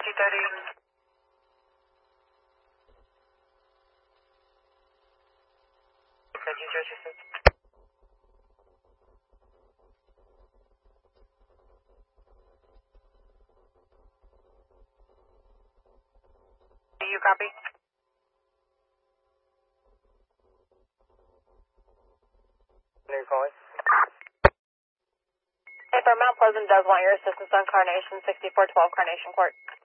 230. Do you copy? Where are you calling? Hey, for Mount Pleasant does want your assistance on Carnation, 6412 Carnation Court.